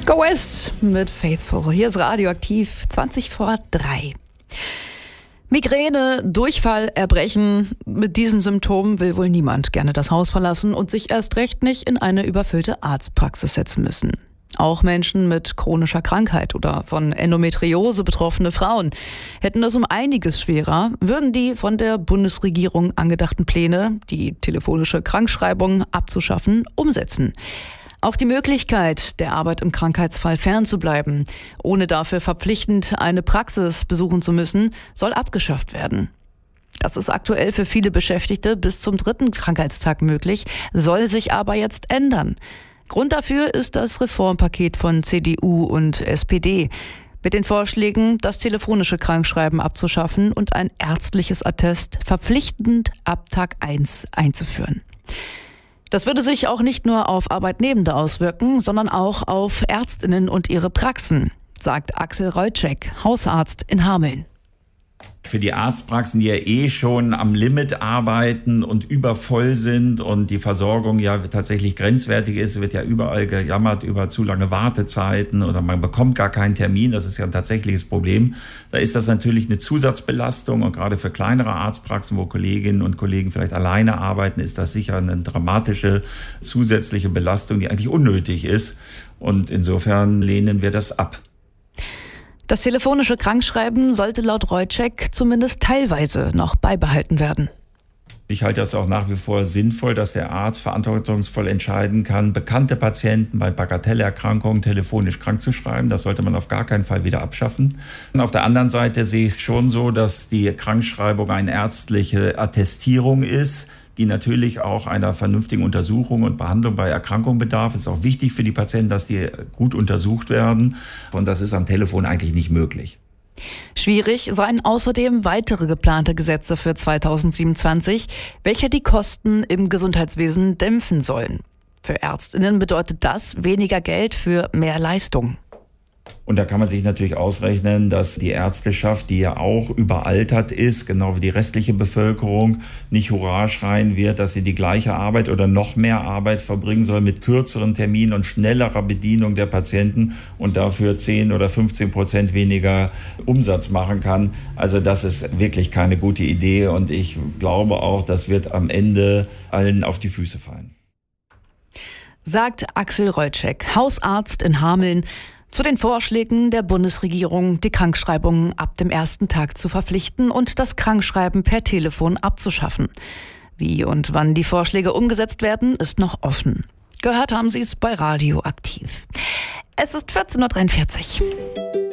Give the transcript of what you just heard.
Go West mit Faithful. Hier ist Radioaktiv, 3:20. Migräne, Durchfall, Erbrechen. Mit diesen Symptomen will wohl niemand gerne das Haus verlassen und sich erst recht nicht in eine überfüllte Arztpraxis setzen müssen. Auch Menschen mit chronischer Krankheit oder von Endometriose betroffene Frauen hätten es um einiges schwerer, würden die von der Bundesregierung angedachten Pläne, die telefonische Krankschreibung abzuschaffen, umsetzen. Auch die Möglichkeit, der Arbeit im Krankheitsfall fernzubleiben, ohne dafür verpflichtend eine Praxis besuchen zu müssen, soll abgeschafft werden. Das ist aktuell für viele Beschäftigte bis zum 3. Krankheitstag möglich, soll sich aber jetzt ändern. Grund dafür ist das Reformpaket von CDU und SPD. Mit den Vorschlägen, das telefonische Krankschreiben abzuschaffen und ein ärztliches Attest verpflichtend ab Tag 1 einzuführen. Das würde sich auch nicht nur auf Arbeitnehmende auswirken, sondern auch auf ÄrztInnen und ihre Praxen, sagt Axel Reutschek, Hausarzt in Hameln. Für die Arztpraxen, die ja schon am Limit arbeiten und übervoll sind und die Versorgung ja tatsächlich grenzwertig ist, wird ja überall gejammert über zu lange Wartezeiten oder man bekommt gar keinen Termin. Das ist ja ein tatsächliches Problem. Da ist das natürlich eine Zusatzbelastung und gerade für kleinere Arztpraxen, wo Kolleginnen und Kollegen vielleicht alleine arbeiten, ist das sicher eine dramatische zusätzliche Belastung, die eigentlich unnötig ist. Und insofern lehnen wir das ab. Das telefonische Krankschreiben sollte laut Reutschek zumindest teilweise noch beibehalten werden. Ich halte das auch nach wie vor sinnvoll, dass der Arzt verantwortungsvoll entscheiden kann, bekannte Patienten bei Bagatellerkrankungen telefonisch krank zu schreiben. Das sollte man auf gar keinen Fall wieder abschaffen. Und auf der anderen Seite sehe ich es schon so, dass die Krankschreibung eine ärztliche Attestierung ist, die natürlich auch einer vernünftigen Untersuchung und Behandlung bei Erkrankungen bedarf. Es ist auch wichtig für die Patienten, dass die gut untersucht werden. Und das ist am Telefon eigentlich nicht möglich. Schwierig seien außerdem weitere geplante Gesetze für 2027, welche die Kosten im Gesundheitswesen dämpfen sollen. Für ÄrztInnen bedeutet das weniger Geld für mehr Leistung. Und da kann man sich natürlich ausrechnen, dass die Ärzteschaft, die ja auch überaltert ist, genau wie die restliche Bevölkerung, nicht Hurra schreien wird, dass sie die gleiche Arbeit oder noch mehr Arbeit verbringen soll mit kürzeren Terminen und schnellerer Bedienung der Patienten und dafür 10 oder 15% weniger Umsatz machen kann. Also das ist wirklich keine gute Idee und ich glaube auch, das wird am Ende allen auf die Füße fallen. Sagt Axel Reutschek, Hausarzt in Hameln, zu den Vorschlägen der Bundesregierung, die Krankschreibungen ab dem ersten Tag zu verpflichten und das Krankschreiben per Telefon abzuschaffen. Wie und wann die Vorschläge umgesetzt werden, ist noch offen. Gehört haben Sie es bei Radioaktiv. Es ist 14:43 Uhr.